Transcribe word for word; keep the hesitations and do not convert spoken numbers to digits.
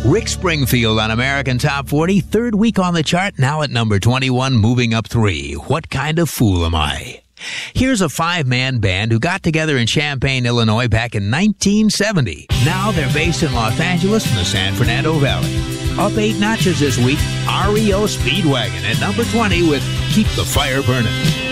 Rick Springfield on American Top forty, third week on the chart, now at number twenty-one, moving up three. What Kind of Fool Am I? Here's a five-man band who got together in Champaign, Illinois back in nineteen seventy. Now they're based in Los Angeles in the San Fernando Valley. Up eight notches this week, R E O Speedwagon at number twenty with Keep the Fire Burning.